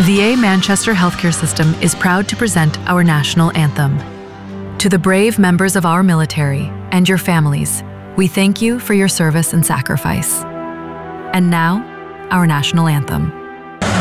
VA Manchester Healthcare System is proud to present our national anthem. To the brave members of our military and your families, we thank you for your service and sacrifice. And now, our national anthem.